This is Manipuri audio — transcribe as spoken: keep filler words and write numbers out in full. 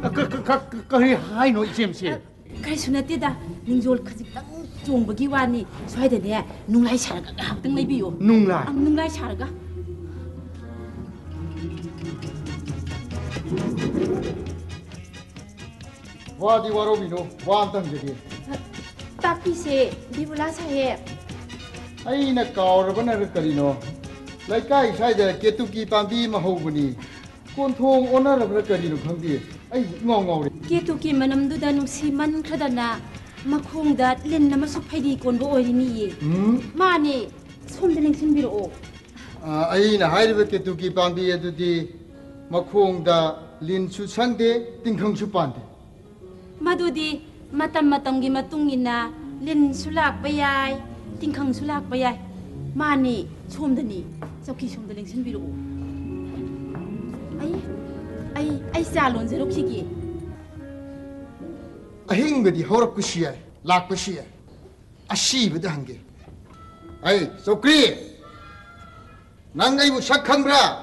ꯀꯔꯤ ꯍꯥꯏꯅꯣ ꯏꯆꯦꯝꯁꯦ ꯀꯔꯤꯁꯨ ꯅꯠꯇꯦꯗ ꯅꯤꯡꯖꯣꯜ ꯈꯖꯤꯛꯇꯪ ꯆꯣꯡꯕꯒꯤ ꯋꯥꯅꯤ ꯁ꯭ꯋꯥꯏꯗꯅꯦ ꯅꯨꯡꯂꯥꯏ ꯁꯥꯔꯒ ꯉꯥꯏꯍꯥꯛꯇꯪ ꯂꯩꯕꯤꯌꯣ ꯅꯨꯡꯂꯥꯏ ꯅꯨꯡꯂꯥꯏ ꯁꯥꯔꯒ ꯋꯥꯗꯤ ꯋꯥꯔꯧꯕꯤꯅꯣ ꯋꯥ ꯑꯝꯇ ꯍꯪꯖꯒꯦ ꯇꯥꯛꯄꯤꯁꯦ ꯕꯤꯕꯨꯂꯥ ꯁꯥꯍꯦꯕ ꯑꯩꯅ ꯀꯥꯎꯔꯕꯅꯔ ꯀꯔꯤꯅꯣ ꯂꯩꯀꯥꯏ ꯁ꯭ꯋꯥꯏꯗ ꯀꯦꯇꯨꯀꯤ ꯄꯥꯝꯕꯤ ꯑꯃ ꯍꯧꯕꯅꯤ ꯀꯣꯟꯊꯣꯡ ꯑꯣꯟꯅꯔꯕ꯭ꯔꯥ ꯀꯔꯤꯅꯣ ꯈꯪꯗꯦ ꯑꯩ ꯏꯉꯥꯎ ꯉꯥꯎꯔꯦ ꯀꯦꯇꯨꯀꯤ ꯃꯅꯝꯗꯨꯗ ꯅꯨꯡꯁꯤꯃꯟꯈ꯭ꯔꯗꯅ ꯃꯈꯣꯡꯗ ꯂꯤꯟ ꯑꯃꯁꯨ ꯐꯩꯗꯤ ꯀꯣꯟꯕ ꯑꯣꯏꯔꯤꯅꯤꯌꯦ ꯃꯥꯅꯦ ꯁꯣꯝꯗ ꯂꯦꯡꯁꯤꯟꯕꯤꯔꯛꯑꯣ ꯑꯩꯅ ꯍꯥꯏꯔꯤꯕ ꯀꯦꯇꯨꯀꯤ ꯄꯥꯝꯕꯤ ꯑꯗꯨꯗꯤ ꯃꯈꯣꯡꯗ ꯂꯤꯟꯁꯨ ꯁꯪꯗꯦ ꯇꯤꯡꯈꯪꯁꯨ ꯄꯥꯟꯗꯦ ꯃꯗꯨꯗꯤ ꯃꯇꯝ ꯃꯇꯝꯒꯤ ꯃꯇꯨꯡ ꯏꯟꯅ ꯂꯤꯟꯁꯨ ꯂꯥꯛꯄ ꯌꯥꯏ ꯇꯤꯡꯈꯪꯁꯨ ꯂꯥꯛꯄ ꯌꯥꯏ ꯃꯥꯅꯤ ꯁꯣꯝꯗꯅꯤ ꯆꯧꯀꯤ ꯁꯣꯝꯗ ꯂꯦꯡꯁꯤꯟꯕꯤꯔꯛꯑꯣ ꯑꯩ ꯑꯩ ꯑꯩ ꯆꯥ ꯂꯣꯟꯖꯔꯨꯈꯤꯒꯦ ꯑꯍꯤꯡꯕꯗꯤ ꯍꯧꯔꯛꯄꯁꯨ ꯌꯥꯏ ꯂꯥꯛꯄꯁꯨ ꯌꯥꯏ ꯑꯁꯤꯕꯗ ꯍꯪꯒꯦ ꯑꯩ ꯆꯧꯀ꯭ꯔꯤ ꯅꯪ ꯑꯩꯕꯨ ꯁꯛ ꯈꯪꯕ꯭ꯔꯥ